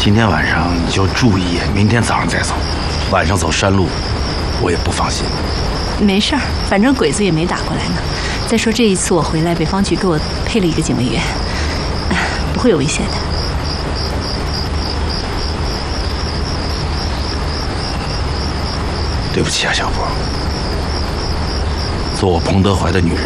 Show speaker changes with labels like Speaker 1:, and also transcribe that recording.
Speaker 1: 今天晚上你就住一夜，明天早上再走。晚上走山路，我也不放心。
Speaker 2: 没事儿，反正鬼子也没打过来呢。再说这一次我回来，北方局给我配了一个警卫员，不会有危险的。
Speaker 1: 对不起啊，小波。做我彭德怀的女人，